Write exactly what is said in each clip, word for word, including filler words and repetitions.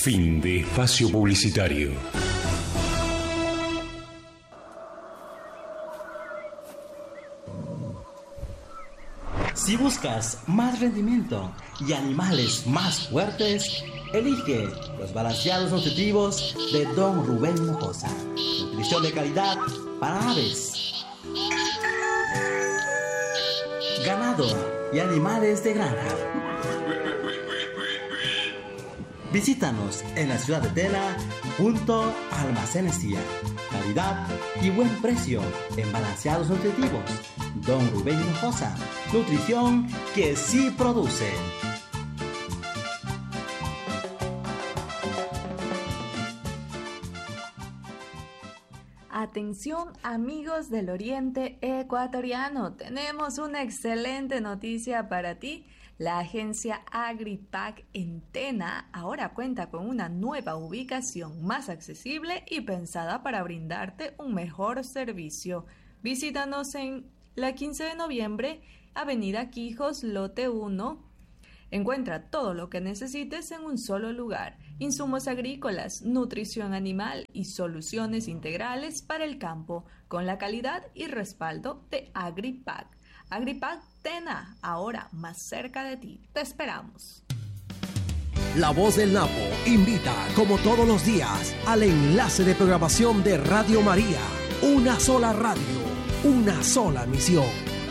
Fin de espacio publicitario. Si buscas más rendimiento y animales más fuertes, elige los balanceados nutritivos de Don Rubén Hinojosa. Nutrición de calidad para aves, ganado y animales de granja. Visítanos en la ciudad de Tena, junto a Almacenes Tía. Calidad y buen precio en balanceados nutritivos. Don Rubén Hinojosa, nutrición que sí produce. Atención amigos del Oriente Ecuatoriano, tenemos una excelente noticia para ti. La agencia Agripac en Tena ahora cuenta con una nueva ubicación más accesible y pensada para brindarte un mejor servicio. Visítanos en la quince de noviembre, Avenida Quijos, lote uno. Encuentra todo lo que necesites en un solo lugar: insumos agrícolas, nutrición animal y soluciones integrales para el campo, con la calidad y respaldo de Agripac. Agripac Tena, ahora más cerca de ti. Te esperamos. La Voz del Napo invita, como todos los días, al enlace de programación de Radio María. Una sola radio, una sola misión.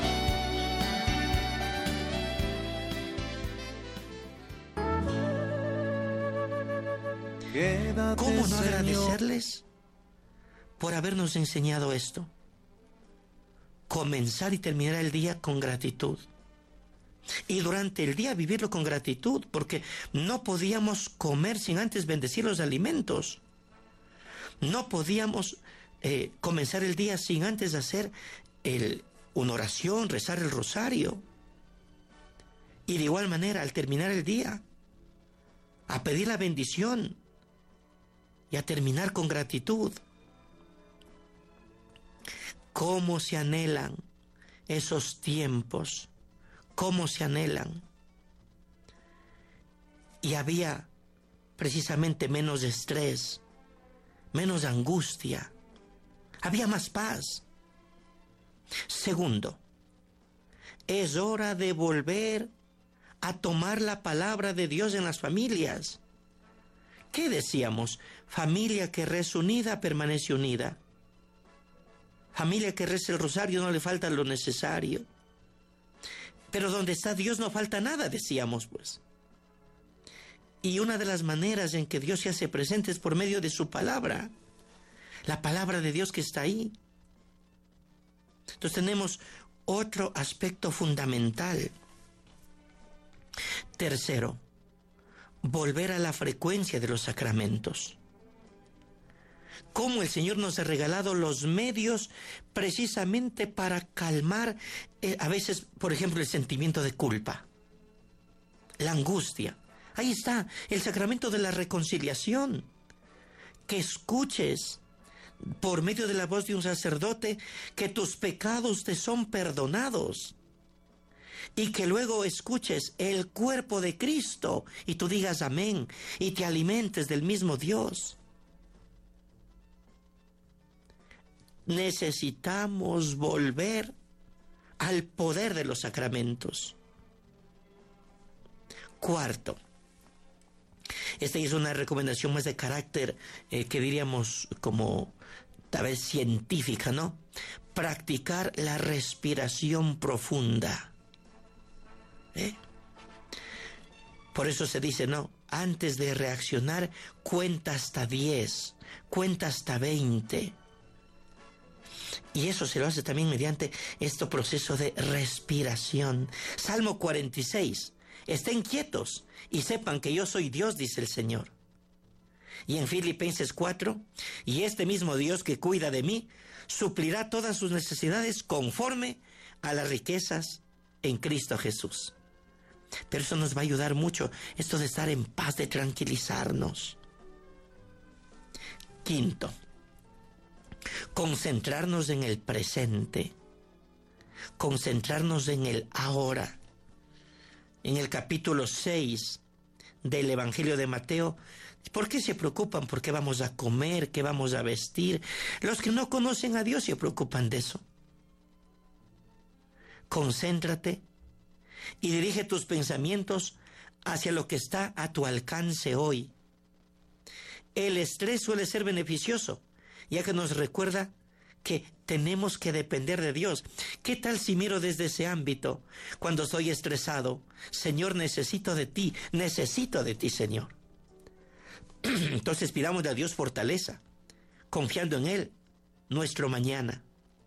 ¿Cómo no agradecerles por habernos enseñado esto? Comenzar y terminar el día con gratitud. Y durante el día vivirlo con gratitud, porque no podíamos comer sin antes bendecir los alimentos. No podíamos eh, comenzar el día sin antes hacer el, una oración, rezar el rosario. Y de igual manera, al terminar el día, a pedir la bendición y a terminar con gratitud. Cómo se anhelan esos tiempos, cómo se anhelan. Y había precisamente menos estrés, menos angustia, había más paz. Segundo, es hora de volver a tomar la palabra de Dios en las familias. ¿Qué decíamos? Familia que reza unida permanece unida. Familia que reza el rosario no le falta lo necesario. Pero donde está Dios no falta nada, decíamos pues. Y una de las maneras en que Dios se hace presente es por medio de su palabra. La palabra de Dios que está ahí. Entonces tenemos otro aspecto fundamental. Tercero, volver a la frecuencia de los sacramentos. Cómo el Señor nos ha regalado los medios precisamente para calmar eh, a veces, por ejemplo, el sentimiento de culpa, la angustia. Ahí está el sacramento de la reconciliación. Que escuches por medio de la voz de un sacerdote que tus pecados te son perdonados. Y que luego escuches el cuerpo de Cristo y tú digas amén y te alimentes del mismo Dios. Necesitamos volver al poder de los sacramentos. Cuarto, esta es una recomendación más de carácter eh, que diríamos como tal vez científica, ¿no? Practicar la respiración profunda. ¿Eh? Por eso se dice, no, antes de reaccionar, cuenta hasta diez, cuenta hasta veinte. Y eso se lo hace también mediante este proceso de respiración. Salmo cuarenta y seis, estén quietos y sepan que yo soy Dios, dice el Señor. Y en Filipenses cuatro, y este mismo Dios que cuida de mí, suplirá todas sus necesidades conforme a las riquezas en Cristo Jesús. Pero eso nos va a ayudar mucho, esto de estar en paz, de tranquilizarnos. Quinto, concentrarnos en el presente, concentrarnos en el ahora. En el capítulo seis del Evangelio de Mateo, ¿por qué se preocupan? ¿Por qué vamos a comer? ¿Qué vamos a vestir? Los que no conocen a Dios se preocupan de eso. Concéntrate y dirige tus pensamientos hacia lo que está a tu alcance hoy. El estrés suele ser beneficioso, ya que nos recuerda que tenemos que depender de Dios. ¿Qué tal si miro desde ese ámbito? Cuando estoy estresado, Señor, necesito de ti, necesito de ti, Señor. Entonces pidamos a Dios fortaleza, confiando en Él, nuestro mañana.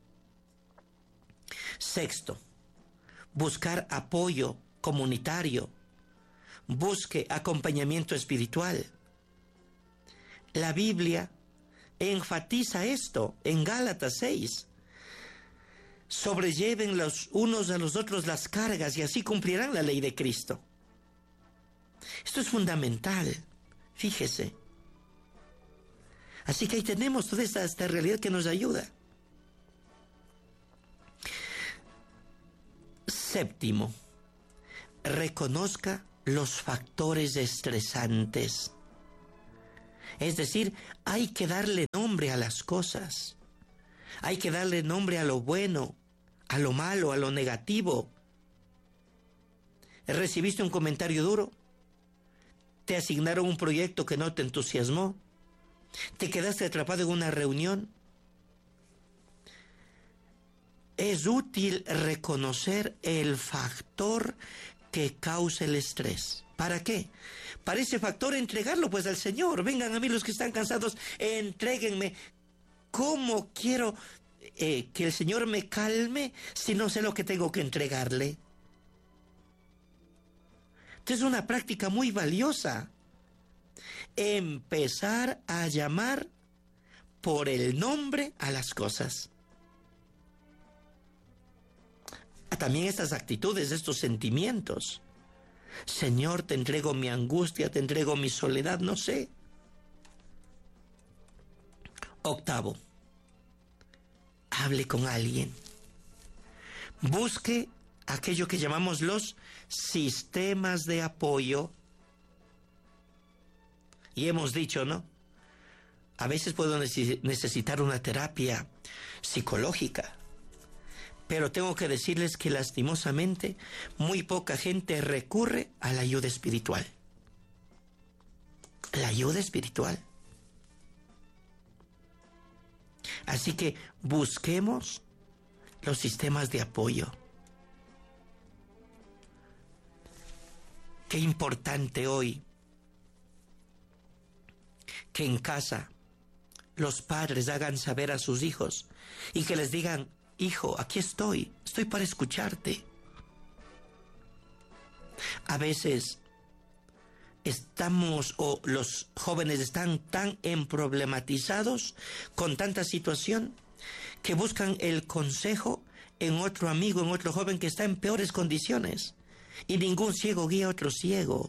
Sexto, buscar apoyo comunitario. Busque acompañamiento espiritual. La Biblia enfatiza esto en Gálatas seis. Sobrelleven los unos a los otros las cargas y así cumplirán la ley de Cristo. Esto es fundamental, fíjese. Así que ahí tenemos toda esta, esta realidad que nos ayuda. Séptimo, reconozca los factores estresantes. Es decir, hay que darle nombre a las cosas. Hay que darle nombre a lo bueno, a lo malo, a lo negativo. ¿Recibiste un comentario duro? ¿Te asignaron un proyecto que no te entusiasmó? ¿Te quedaste atrapado en una reunión? Es útil reconocer el factor que causa el estrés. ¿Para qué? Para ese factor entregarlo pues al Señor. Vengan a mí los que están cansados, entréguenme. ¿Cómo quiero eh, que el Señor me calme si no sé lo que tengo que entregarle? Esta es una práctica muy valiosa. Empezar a llamar por el nombre a las cosas. También estas actitudes, estos sentimientos. Señor, te entrego mi angustia, te entrego mi soledad, no sé. Octavo, hable con alguien. Busque aquello que llamamos los sistemas de apoyo. Y hemos dicho, ¿no? A veces puedo necesitar una terapia psicológica. Pero tengo que decirles que lastimosamente muy poca gente recurre a la ayuda espiritual. La ayuda espiritual. Así que busquemos los sistemas de apoyo. Qué importante hoy que en casa los padres hagan saber a sus hijos y que les digan: hijo, aquí estoy, estoy para escucharte. A veces estamos, o los jóvenes están tan emproblematizados con tanta situación que buscan el consejo en otro amigo, en otro joven que está en peores condiciones. Y ningún ciego guía a otro ciego.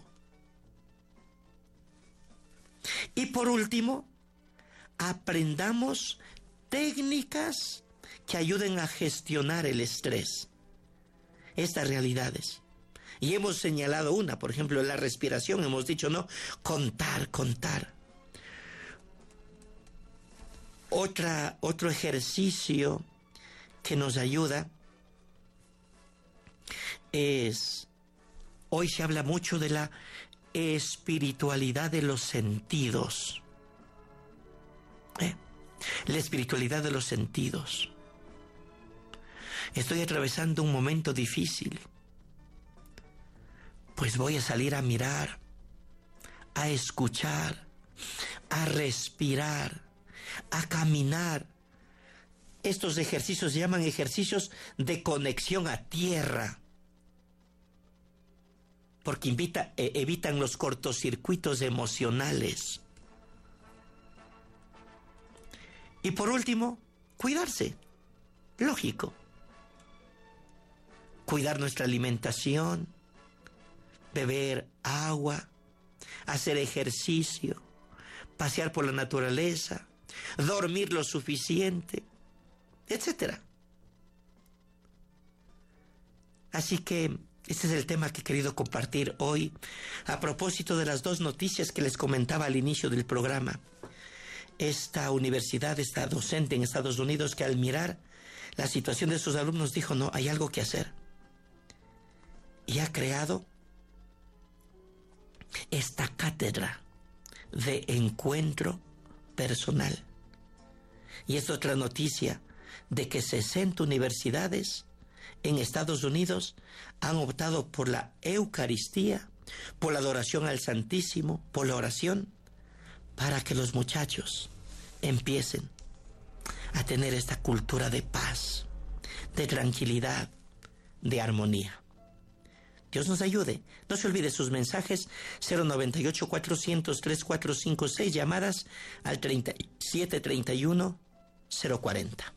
Y por último, aprendamos técnicas que ayuden a gestionar el estrés. Estas realidades. Y hemos señalado una, por ejemplo, la respiración, hemos dicho, ¿no? Contar, contar. Otra, otro ejercicio que nos ayuda es, hoy se habla mucho de la espiritualidad de los sentidos. ¿Eh? La espiritualidad de los sentidos. Estoy atravesando un momento difícil. Pues voy a salir a mirar, a escuchar, a respirar, a caminar. Estos ejercicios se llaman ejercicios de conexión a tierra, porque invita, eh, evitan los cortocircuitos emocionales. Y por último, cuidarse. Lógico. Cuidar nuestra alimentación, beber agua, hacer ejercicio, pasear por la naturaleza, dormir lo suficiente, etcétera. Así que Este es el tema que he querido compartir hoy a propósito de las dos noticias que les comentaba al inicio del programa. Esta universidad, esta docente en Estados Unidos, que al mirar la situación de sus alumnos dijo, no, hay algo que hacer. Y ha creado esta cátedra de encuentro personal. Y es otra noticia de que sesenta universidades en Estados Unidos han optado por la Eucaristía, por la adoración al Santísimo, por la oración, para que los muchachos empiecen a tener esta cultura de paz, de tranquilidad, de armonía. Dios nos ayude. No se olvide sus mensajes, cero noventa y ocho, cuatrocientos, treinta y cuatro cincuenta y seis, llamadas al treinta y siete treinta y uno, cero cuarenta.